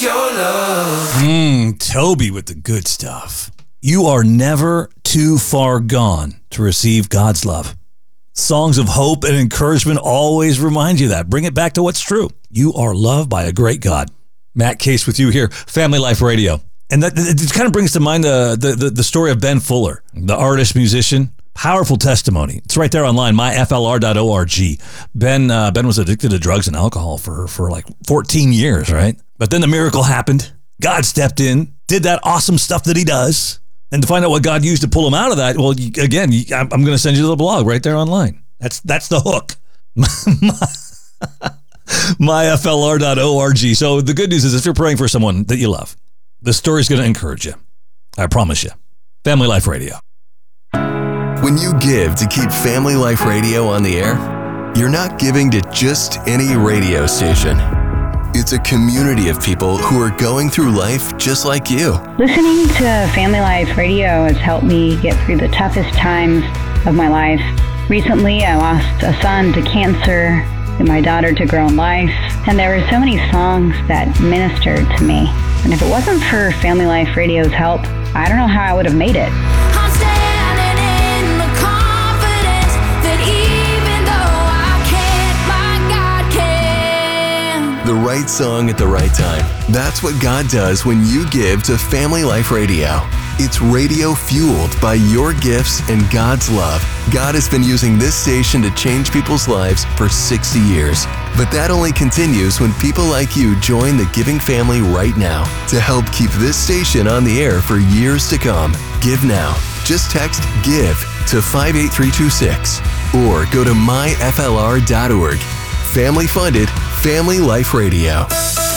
your love. Toby with the good stuff. You are never too far gone to receive God's love. Songs of hope and encouragement always remind you that. Bring it back to what's true. You are loved by a great God. Matt Case with you here, Family Life Radio. And that it kind of brings to mind the story of Ben Fuller, the artist, musician. Powerful testimony. It's right there online, myflr.org. Ben was addicted to drugs and alcohol for like 14 years, right? But then the miracle happened. God stepped in, did that awesome stuff that he does. And to find out what God used to pull him out of that, well, again, I'm going to send you the blog right there online. That's the hook. myflr.org. So the good news is if you're praying for someone that you love, the story's going to encourage you. I promise you. Family Life Radio. When you give to keep Family Life Radio on the air, you're not giving to just any radio station. It's a community of people who are going through life just like you. Listening to Family Life Radio has helped me get through the toughest times of my life. Recently, I lost a son to cancer and my daughter to grow in life, and there were so many songs that ministered to me. And if it wasn't for Family Life Radio's help, I don't know how I would have made it. I'm standing in the confidence that even though I can't, my God can. The right song at the right time. That's what God does when you give to Family Life Radio. It's radio fueled by your gifts and God's love. God has been using this station to change people's lives for 60 years. But that only continues when people like you join the giving family right now to help keep this station on the air for years to come. Give now. Just text GIVE to 58326 or go to myflr.org. Family funded, Family Life Radio.